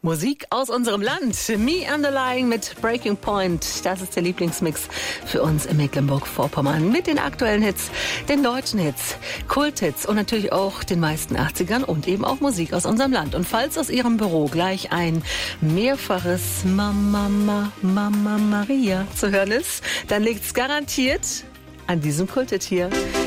Musik aus unserem Land. Me Underlying mit Breaking Point. Das ist der Lieblingsmix für uns in Mecklenburg-Vorpommern. Mit den aktuellen Hits, den deutschen Hits, Kulthits und natürlich auch den meisten 80ern und eben auch Musik aus unserem Land. Und falls aus Ihrem Büro gleich ein mehrfaches Mama Maria zu hören ist, dann liegt's garantiert an diesem Kulthit hier.